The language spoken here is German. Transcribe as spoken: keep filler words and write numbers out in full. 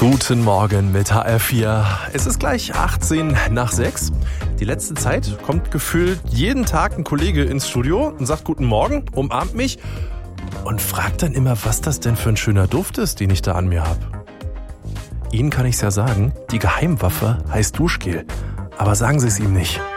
Guten Morgen mit H R vier. Es ist gleich achtzehn nach sechs. Die letzte Zeit kommt gefühlt jeden Tag ein Kollege ins Studio und sagt Guten Morgen, umarmt mich und fragt dann immer, was das denn für ein schöner Duft ist, den ich da an mir habe. Ihnen kann ich's ja sagen, die Geheimwaffe heißt Duschgel. Aber sagen Sie es ihm nicht.